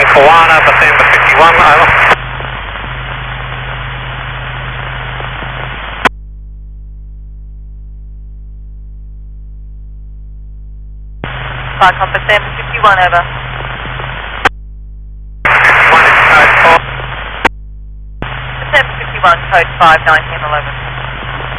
One Alpha December 51, over. Flight Compass December 51, over. 1 is code 4. December 51, code 5, 1911.